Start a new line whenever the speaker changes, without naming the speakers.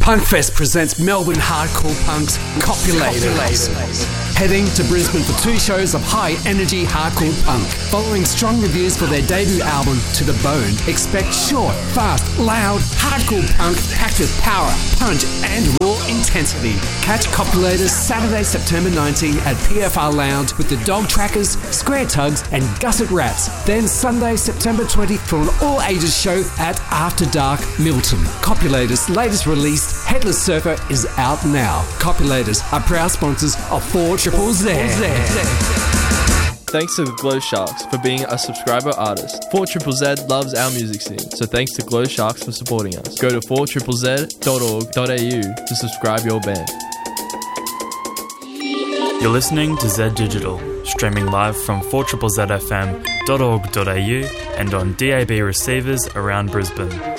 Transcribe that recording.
Punkfest presents Melbourne hardcore punks Copulators. Heading to Brisbane for 2 shows of high-energy hardcore punk. Following strong reviews for their debut album, To The Bone, expect short, fast, loud, hardcore punk packed with power, punch and raw intensity. Catch Copulators Saturday, September 19 at PFR Lounge with the Dog Trackers, Square Tugs and Gusset Rats. Then Sunday, September 20 for an all-ages show at After Dark Milton. Copulators' latest release, Headless Surfer, is out now. Copulators are proud sponsors of 4ZZZ.
Thanks to the Glow Sharks for being a subscriber artist. 4ZZZ loves our music scene, so thanks to Glow Sharks for supporting us. Go to 4ZZZ.org.au to subscribe your band.
You're listening to Z Digital, streaming live from 4ZZZFM.org.au and on DAB receivers around Brisbane.